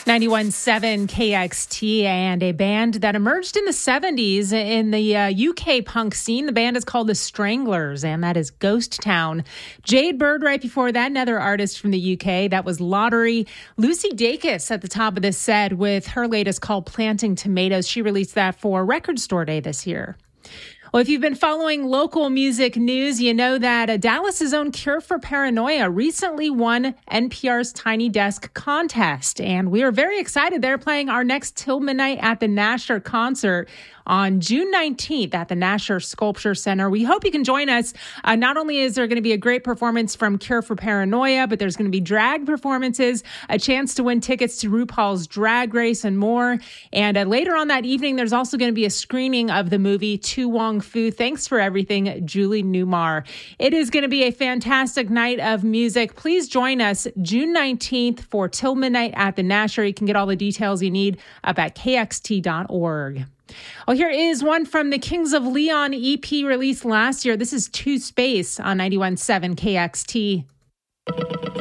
91.7 KXT, and a band that emerged in the 70s in the UK punk scene. The band is called The Stranglers, and that is Ghost Town. Jade Bird right before that, another artist from the UK. That was Lottery. Lucy Dacus at the top of this set with her latest called Planting Tomatoes. She released that for Record Store Day this year. Well, if you've been following local music news, you know that Dallas's own Cure for Paranoia recently won NPR's Tiny Desk contest. And we are very excited. They're playing our next Till Midnight at the Nasher concert on June 19th at the Nasher Sculpture Center. We hope you can join us. Not only is there going to be a great performance from Cure for Paranoia, but there's going to be drag performances, a chance to win tickets to RuPaul's Drag Race, and more. And later on that evening, there's also going to be a screening of the movie To Wong Foo. Thanks for everything, Julie Newmar. It is going to be a fantastic night of music. Please join us June 19th for Till Midnight at the Nasher. You can get all the details you need up at kxt.org. Well, here is one from the Kings of Leon EP released last year. This is Two Space on 91.7 KXT.